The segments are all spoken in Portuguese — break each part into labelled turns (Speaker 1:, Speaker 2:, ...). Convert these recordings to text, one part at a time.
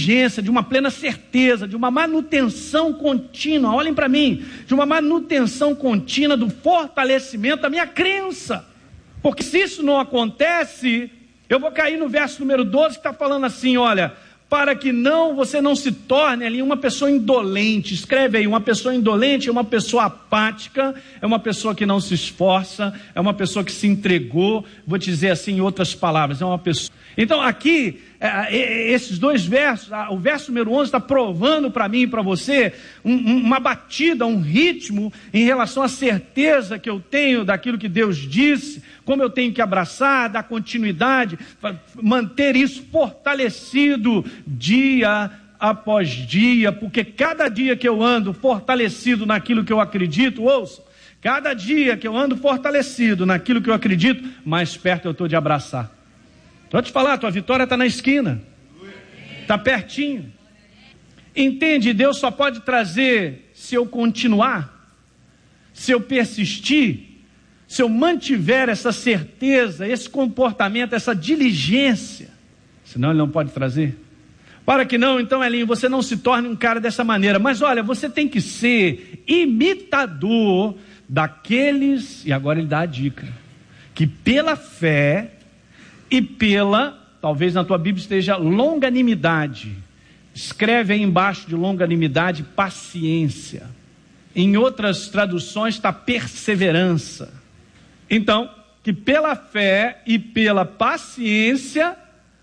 Speaker 1: diligência, de uma plena certeza, de uma manutenção contínua, olhem para mim, de uma manutenção contínua do fortalecimento da minha crença. Porque se isso não acontece, eu vou cair no verso número 12, que está falando assim, olha, para que você não se torne ali uma pessoa indolente. Escreve aí, uma pessoa indolente é uma pessoa apática, é uma pessoa que não se esforça, é uma pessoa que se entregou, vou dizer assim em outras palavras, é uma pessoa... Então aqui, esses dois versos, o verso número 11 está provando para mim e para você uma batida, um ritmo em relação à certeza que eu tenho daquilo que Deus disse, como eu tenho que abraçar, dar continuidade, manter isso fortalecido dia após dia, porque cada dia que eu ando fortalecido naquilo que eu acredito, ouça, cada dia que eu ando fortalecido naquilo que eu acredito, mais perto eu estou de abraçar. Vou te falar, tua vitória está na esquina, está pertinho. Entende? Deus só pode trazer se eu continuar, se eu persistir, se eu mantiver essa certeza, esse comportamento, essa diligência. Senão Ele não pode trazer. Para que não, então, Elinho, você não se torne um cara dessa maneira. Mas olha, você tem que ser imitador daqueles, e agora ele dá a dica, que pela fé e pela, talvez na tua Bíblia esteja longanimidade. Escreve aí embaixo de longanimidade, paciência. Em outras traduções está perseverança. Então, que pela fé e pela paciência,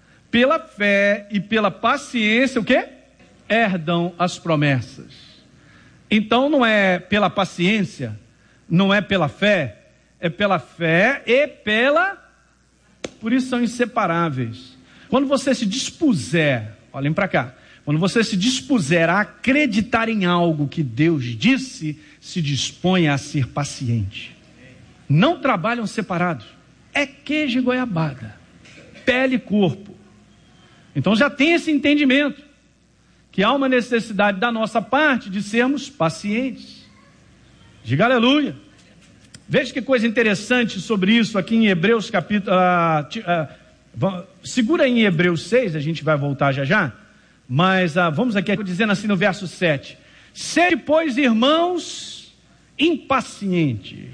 Speaker 1: o quê? Herdam as promessas. Então não é pela paciência, não é pela fé, é pela fé e pela... Por isso são inseparáveis. Quando você se dispuser, olhem para cá, quando você se dispuser a acreditar em algo que Deus disse, se disponha a ser paciente. Não trabalham separados. É queijo e goiabada, pele e corpo. Então já tem esse entendimento, que há uma necessidade da nossa parte de sermos pacientes. Diga aleluia. Veja que coisa interessante sobre isso aqui em Hebreus capítulo... segura aí em Hebreus 6, a gente vai voltar já. Mas vamos aqui dizendo assim no verso 7. Sede, pois, irmãos, impacientes.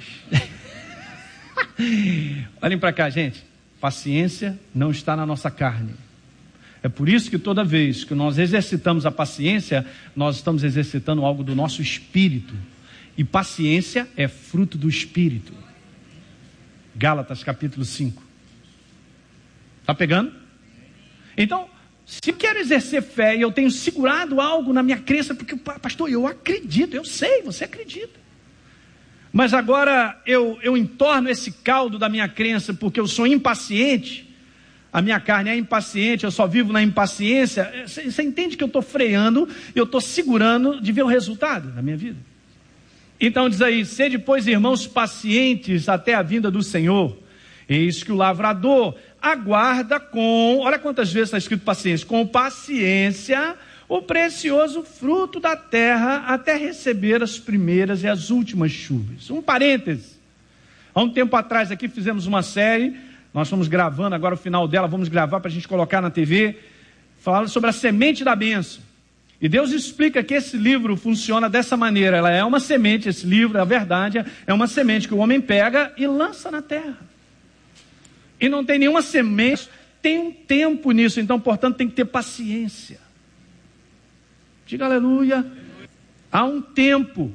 Speaker 1: Olhem para cá, gente. Paciência não está na nossa carne. É por isso que toda vez que nós exercitamos a paciência, nós estamos exercitando algo do nosso espírito. E paciência é fruto do Espírito. Gálatas capítulo 5. Está pegando? Então, se eu quero exercer fé e eu tenho segurado algo na minha crença, porque, pastor, eu acredito, eu sei, você acredita. Mas agora eu entorno esse caldo da minha crença porque eu sou impaciente. A minha carne é impaciente, eu só vivo na impaciência. Você entende que eu estou freando, eu estou segurando de ver o resultado na minha vida. Então diz aí, sede, pois, irmãos, pacientes até a vinda do Senhor. Eis que o lavrador aguarda olha quantas vezes está escrito paciência, com paciência o precioso fruto da terra até receber as primeiras e as últimas chuvas. Um parêntese. Há um tempo atrás aqui fizemos uma série, nós estamos gravando agora o final dela, vamos gravar para a gente colocar na TV, falando sobre a semente da bênção. E Deus explica que esse livro funciona dessa maneira. Ela é uma semente, esse livro, a verdade, é uma semente que o homem pega e lança na terra. E não tem nenhuma semente, tem um tempo nisso, então, portanto, tem que ter paciência. Diga aleluia. Há um tempo.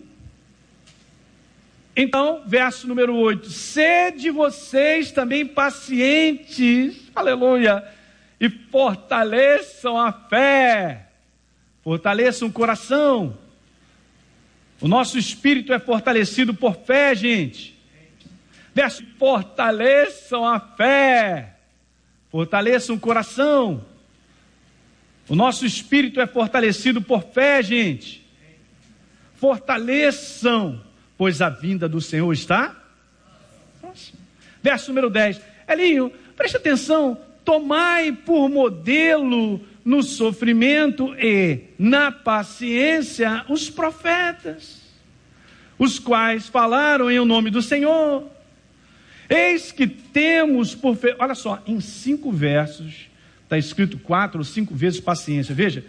Speaker 1: Então, verso número 8. Sede vocês também pacientes, aleluia, e fortaleçam a fé. Fortaleçam o coração. O nosso espírito é fortalecido por fé, gente. Verso, fortaleçam a fé. Fortaleçam o coração. O nosso espírito é fortalecido por fé, gente. Fortaleçam, pois a vinda do Senhor está próxima. Verso número 10. Elinho, preste atenção. Tomai por modelo no sofrimento e na paciência os profetas, os quais falaram em o nome do Senhor. Eis que temos por fé. Olha só, em 5 versos está escrito 4 ou 5 vezes paciência. Veja,